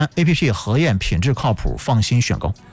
APP 核验品质靠谱，放心选购。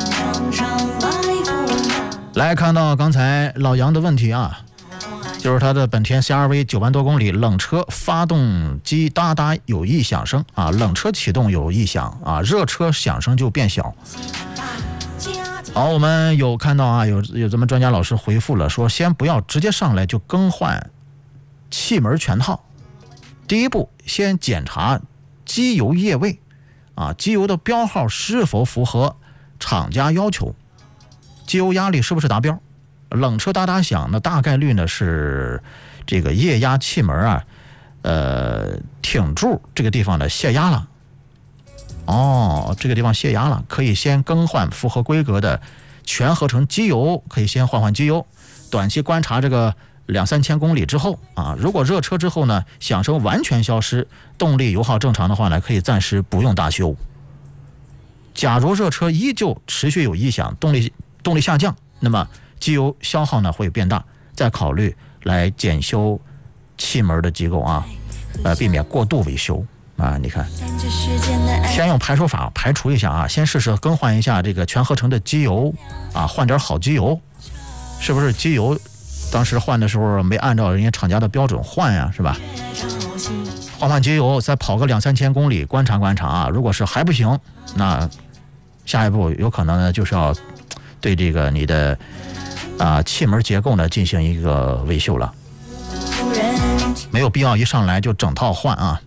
来看到刚才老杨的问题啊，就是他的本田 CR-V 9万多公里，冷车发动机哒哒有异响声啊，冷车启动有异响啊，热车响声就变小。好，我们有看到啊，有咱们专家老师回复了，说先不要直接上来就更换气门全套，第一步先检查机油液位啊，机油的标号是否符合厂家要求，机油压力是不是达标。冷车哒哒响呢，大概率呢是这个液压气门啊，挺柱这个地方的泄压了。哦，这个地方泄压了，可以先更换符合规格的全合成机油，可以先换机油，短期观察这个2-3千公里之后啊，如果热车之后呢，响声完全消失，动力油耗正常的话呢，可以暂时不用大修。假如热车依旧持续有异响，动力下降，那么机油消耗呢会变大，再考虑来检修气门的机构啊，避免过度维修啊。你看，先用排除法排除一下啊，先试试更换一下这个全合成的机油啊，换点好机油，是不是机油当时换的时候没按照人家厂家的标准换呀，是吧？换机油，再跑个2-3千公里，观察观察啊。如果是还不行，那下一步有可能呢就是要对这个你的气门结构呢进行一个维修了，没有必要一上来就整套换啊。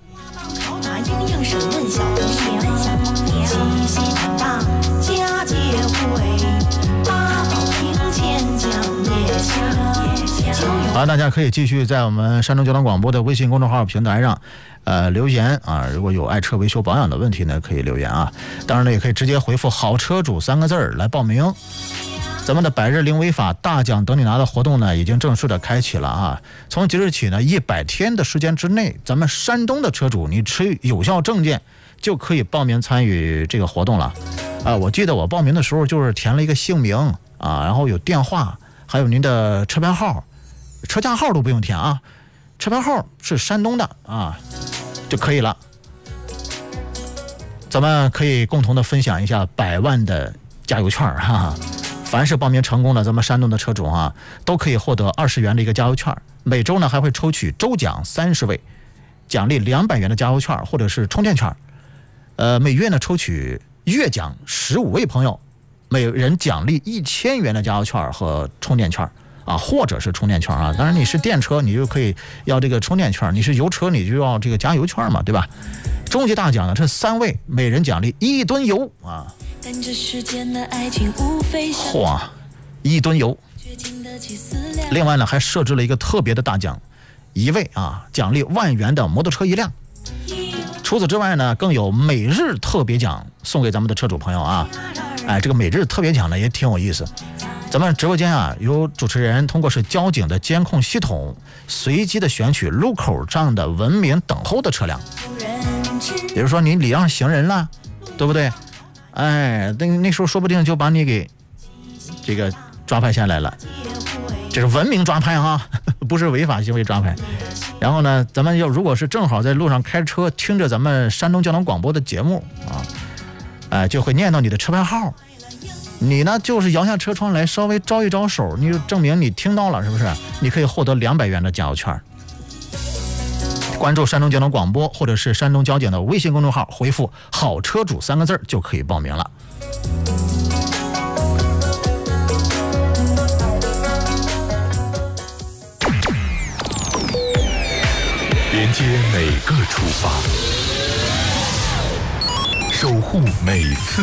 好，大家可以继续在我们山东交通广播的微信公众号平台上留言啊，如果有爱车维修保养的问题呢，可以留言啊。当然呢，也可以直接回复好车主3个字来报名。咱们的百日零违法大奖等你拿的活动呢，已经正式的开启了啊！从即日起呢，100天的时间之内，咱们山东的车主，你持有效证件就可以报名参与这个活动了啊！我记得我报名的时候就是填了一个姓名啊，然后有电话，还有您的车牌号，车架号都不用填啊，车牌号是山东的啊就可以了。咱们可以共同的分享一下100万的加油券哈。凡是报名成功的咱们山东的车主啊，都可以获得20元的一个加油券。每周呢还会抽取周奖30位，奖励200元的加油券或者是充电券。每月呢抽取月奖15位朋友，每人奖励1000元的加油券和充电券啊，或者是充电券啊。当然你是电车，你就可以要这个充电券；你是油车，你就要这个加油券嘛，对吧？终极大奖呢，这3位，每人奖励1吨油啊。嚯，1吨油！另外呢，还设置了一个特别的大奖，1位啊，奖励1万元的摩托车1辆。除此之外呢，更有每日特别奖送给咱们的车主朋友啊。哎，这个每日特别奖呢也挺有意思。咱们直播间啊，有主持人通过是交警的监控系统，随机的选取路口上的文明等候的车辆。比如说你礼让行人了，对不对？哎，那时候说不定就把你给这个抓拍下来了，这是文明抓拍啊，不是违法行为抓拍。然后呢，咱们如果是正好在路上开车，听着咱们山东交通广播的节目啊，就会念到你的车牌号。你呢，就是摇下车窗来，稍微招一招手，你就证明你听到了，是不是？你可以获得200元的加油券。关注山东交通广播或者是山东交警的微信公众号，回复好车主3个字就可以报名了。 连接每个出发，守护每次